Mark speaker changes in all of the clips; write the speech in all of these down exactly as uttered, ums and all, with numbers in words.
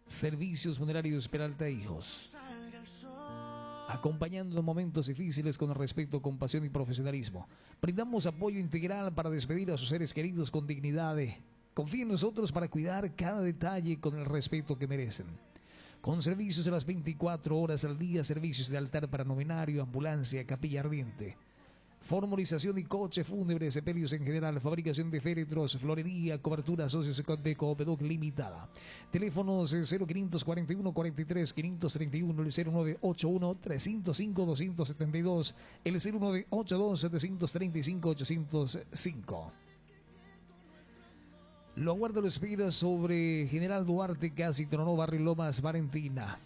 Speaker 1: Servicios Funerarios Peralta Hijos. Acompañando en momentos difíciles con respeto, compasión y profesionalismo. Brindamos apoyo integral para despedir a sus seres queridos con dignidad. Confía en nosotros para cuidar cada detalle con el respeto que merecen. Con servicios de las veinticuatro horas al día, servicios de altar para novenario, ambulancia, capilla ardiente, formalización y coche fúnebre, sepelios en general, fabricación de féretros, florería, cobertura, socios de Copedoc Limitada. Teléfonos cero quinientos cuarenta y uno cuarenta y tres quinientos treinta y uno, el cero nueve ocho uno trescientos cinco doscientos setenta y dos, el cero nueve ocho dos setecientos treinta y cinco ochocientos cinco. Lo aguardo, lo espera sobre General Duarte, casi Tronó, Barrio Lomas, Valentina.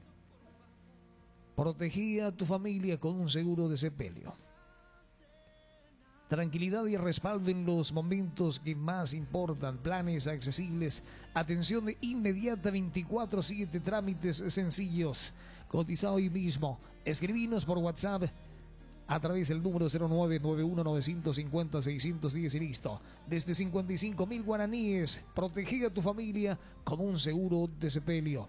Speaker 1: Protegí a tu familia con un seguro de sepelio. Tranquilidad y respaldo en los momentos que más importan. Planes accesibles, atención de inmediata veinticuatro siete, trámites sencillos. Cotiza hoy mismo. Escribinos por WhatsApp a través del número cero nueve nueve uno nueve cinco cero seis uno cero y listo. Desde cincuenta y cinco mil guaraníes, protege a tu familia con un seguro de sepelio.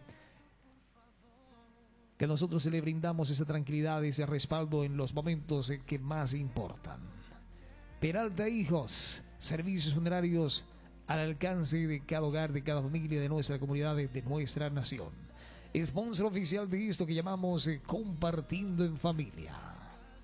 Speaker 1: Que nosotros le brindamos esa tranquilidad, ese respaldo en los momentos que más importan. Peralta Hijos, servicios funerarios al alcance de cada hogar, de cada familia, de nuestra comunidad, de, de nuestra nación. Sponsor oficial de esto que llamamos eh, Compartiendo en Familia.